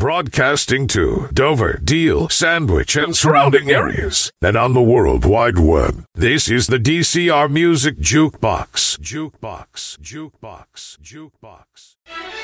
broadcasting to Dover, Deal, Sandwich, and surrounding areas, and on the World Wide Web. This is the DCR Music Jukebox. Jukebox. Jukebox. Jukebox.